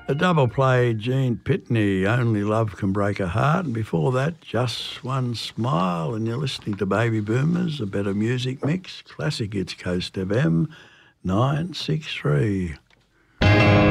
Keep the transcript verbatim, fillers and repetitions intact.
A double play, Gene Pitney, Only Love Can Break a Heart. And before that, Just One Smile. And you're listening to Baby Boomers, a better music mix. Classic Hits Coast F M, nine six three.